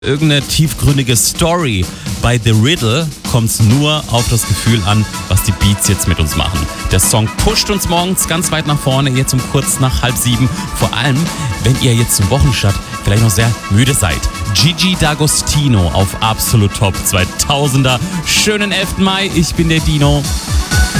irgendeine tiefgründige Story. Bei The Riddle kommt es nur auf das Gefühl an, was die Beats jetzt mit uns machen. Der Song pusht uns morgens ganz weit nach vorne, jetzt um kurz nach 6:30. Vor allem, wenn ihr jetzt zum Wochenstart vielleicht noch sehr müde seid. Gigi D'Agostino auf Absolut Top 2000er. Schönen 11. Mai, ich bin der Dino.